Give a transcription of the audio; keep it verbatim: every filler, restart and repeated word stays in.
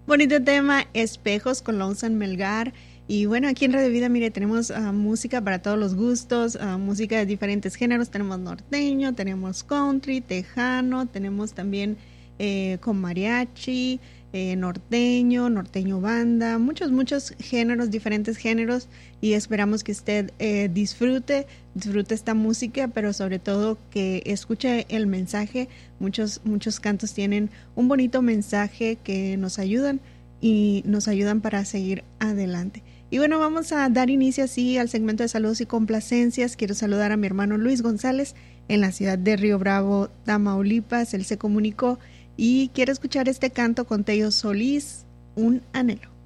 Bonito tema, Espejos con Lonesome Melgar. Y bueno, aquí en Radio Vida, mire, tenemos uh, música para todos los gustos, uh, música de diferentes géneros. Tenemos norteño, tenemos country, tejano, tenemos también eh, con mariachi, eh, norteño, norteño banda, muchos, muchos géneros, diferentes géneros. Y esperamos que usted eh, disfrute, disfrute esta música, pero sobre todo que escuche el mensaje. Muchos, muchos cantos tienen un bonito mensaje que nos ayudan y nos ayudan para seguir adelante. Y bueno, vamos a dar inicio así al segmento de saludos y complacencias. Quiero saludar a mi hermano Luis González en la ciudad de Río Bravo, Tamaulipas. Él se comunicó y quiere escuchar este canto con Tello Solís, Un Anhelo.